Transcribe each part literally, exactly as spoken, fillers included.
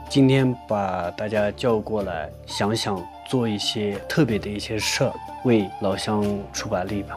今天把大家叫过来，想想做一些特别的一些事儿，为老乡出把力吧。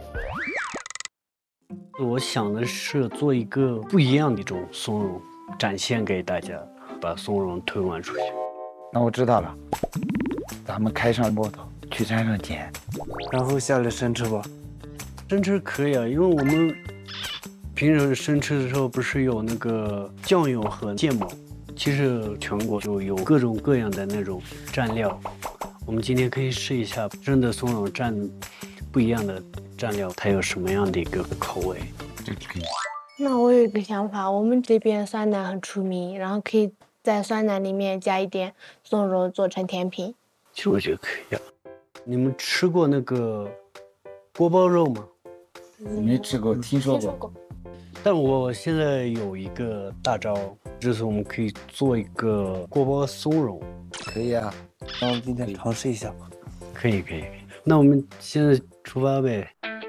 我想的是做一个不一样的一种松茸，展现给大家，把松茸推广出去。 那我知道了，咱们开上摩托去山上捡， 然后下来生吃吧。 生吃可以啊，因为我们平时生吃的时候不是有那个酱油和芥末，其实全国就有各种各样的那种蘸料。我们今天可以试一下真的松茸蘸不一样的蘸料，它有什么样的一个口味？ 这可以。 那我有一个想法，我们这边酸奶很出名，然后可以在酸奶里面加一点松茸做成甜品。 其实我觉得可以啊。你们吃过那个锅包肉吗？ 没吃过，听说过。 但我现在有一个大招，就是我们可以做一个锅包松茸。 可以啊， 那我们今天尝试一下吧。 可以可以可以。那我们现在出发呗。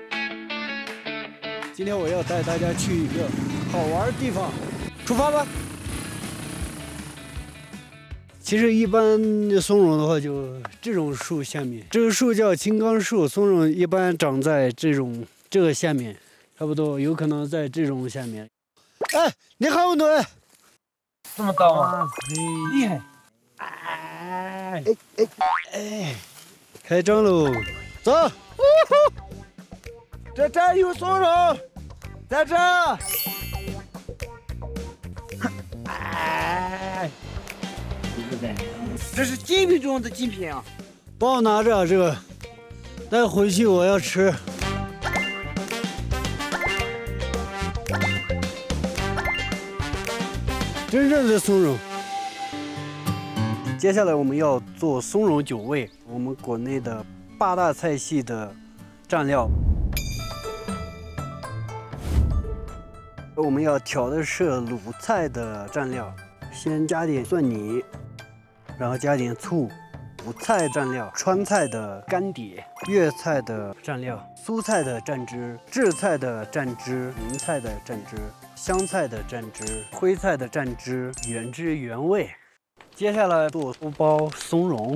今天我要带大家去一个好玩的地方，出发吧。其实一般松茸的话，就这种树下面，这个树叫青冈树，松茸一般长在这种这个下面，差不多有可能在这种下面。哎，你好，文队， 这么高吗？ 厉害！哎哎哎哎，开张喽，走！ 这这有松茸，在这。 哎， 这是精品中的精品啊！ 帮我拿着这个，带回去我要吃。真正的松茸。接下来我们要做松茸酒味，我们国内的八大菜系的蘸料。我们要调的是鲁菜的蘸料，先加点蒜泥，然后加点醋。鲁菜蘸料，川菜的干碟，粤菜的蘸料，苏菜的蘸汁，浙菜的蘸汁，云菜的蘸汁，湘菜的蘸汁，徽菜的蘸汁，原汁原味。接下来做锅包松茸，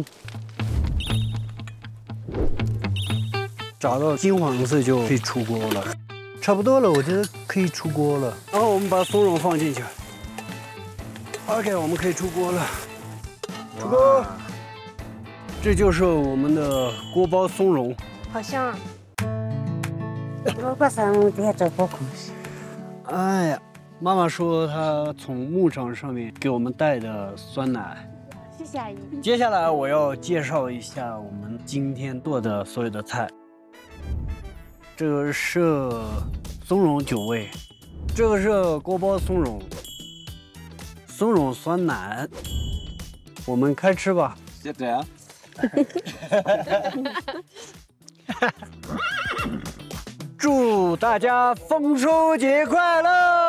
炸到金黄色就可以出锅了，差不多了，我觉得可以出锅了。然后我们把松茸放进去 ，OK， 我们可以出锅了，出锅。这就是我们的锅包松茸， 好香啊！ 锅包松茸这做不空是。 哎呀，妈妈说她从牧场上面给我们带的酸奶。 谢谢阿姨。 接下来我要介绍一下我们今天做的所有的菜。这个是松茸酒味，这个是锅包松茸，松茸酸奶。我们开吃吧。 就这样。 祝大家丰收节快乐！